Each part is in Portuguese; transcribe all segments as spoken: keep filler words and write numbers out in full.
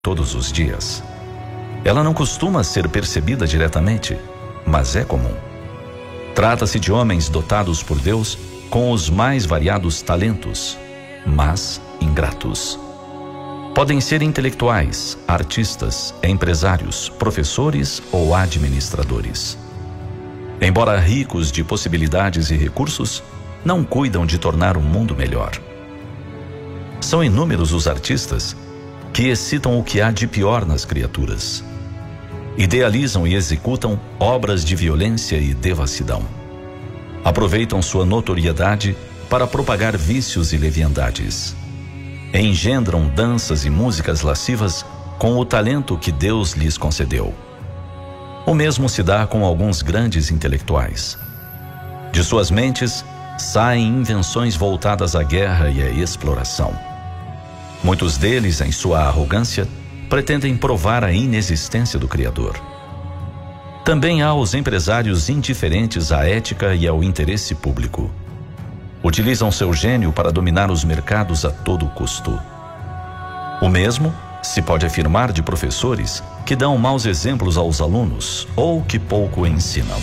todos os dias. Ela não costuma ser percebida diretamente, mas é comum. Trata-se de homens dotados por Deus com os mais variados talentos, mas ingratos. Podem ser intelectuais, artistas, empresários, professores ou administradores. Embora ricos de possibilidades e recursos, não cuidam de tornar o mundo melhor. São inúmeros os artistas que excitam o que há de pior nas criaturas. Idealizam e executam obras de violência e devassidão. Aproveitam sua notoriedade para propagar vícios e leviandades. Engendram danças e músicas lascivas com o talento que Deus lhes concedeu. O mesmo se dá com alguns grandes intelectuais. De suas mentes saem invenções voltadas à guerra e à exploração. Muitos deles, em sua arrogância, pretendem provar a inexistência do Criador. Também há os empresários indiferentes à ética e ao interesse público. Utilizam seu gênio para dominar os mercados a todo custo. O mesmo se pode afirmar de professores que dão maus exemplos aos alunos ou que pouco ensinam.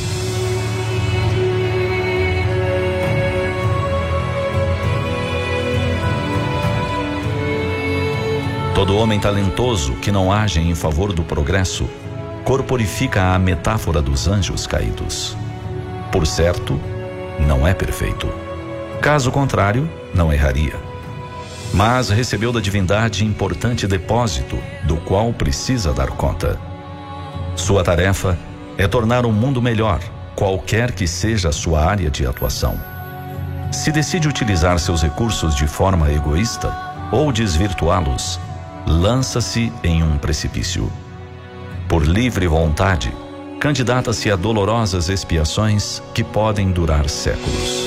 Todo homem talentoso que não age em favor do progresso corporifica a metáfora dos anjos caídos. Por certo, não é perfeito. Caso contrário, não erraria. Mas recebeu da divindade importante depósito, do qual precisa dar conta. Sua tarefa é tornar o mundo melhor, qualquer que seja a sua área de atuação. Se decide utilizar seus recursos de forma egoísta ou desvirtuá-los, lança-se em um precipício. Por livre vontade, candidata-se a dolorosas expiações que podem durar séculos.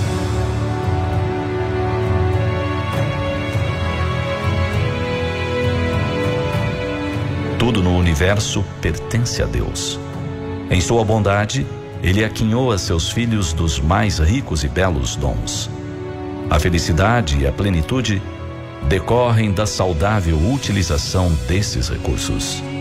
Tudo no universo pertence a Deus. Em sua bondade, Ele aquinhou a seus filhos dos mais ricos e belos dons. A felicidade e a plenitude decorrem da saudável utilização desses recursos.